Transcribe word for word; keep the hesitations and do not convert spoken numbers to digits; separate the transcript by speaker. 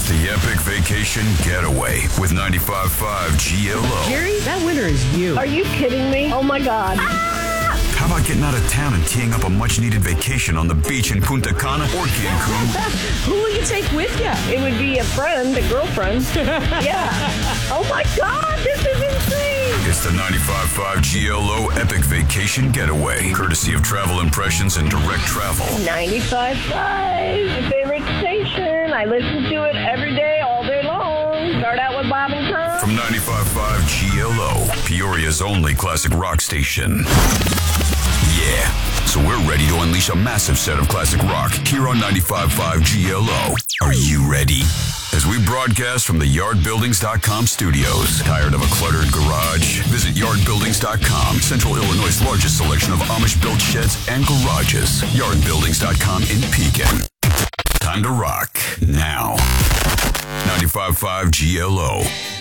Speaker 1: It's the Epic Vacation Getaway with ninety-five point five G L O.
Speaker 2: Jerry, that winner is you.
Speaker 3: Are you kidding me? Oh my God.
Speaker 1: Ah! How about getting out of town and teeing up a much-needed vacation on the beach in Punta Cana or Cancun?
Speaker 2: Who will you take with you?
Speaker 3: It would be a friend, a girlfriend. Yeah. Oh my God, this is insane.
Speaker 1: It's the ninety-five point five G L O Epic Vacation Getaway, courtesy of Travel Impressions and Direct Travel.
Speaker 3: ninety-five point five, my favorite station. I listen to it every day, all day long. Start out with Bob and Tom.
Speaker 1: From ninety-five point five G L O, Peoria's only classic rock station. Yeah, so we're ready to unleash a massive set of classic rock here on ninety-five point five G L O. Are you ready? As we broadcast from the yard buildings dot com studios. Tired of a cluttered garage? Visit yard buildings dot com, Central Illinois' largest selection of Amish-built sheds and garages. yard buildings dot com in Pekin. Time to rock now. ninety-five point five G L O.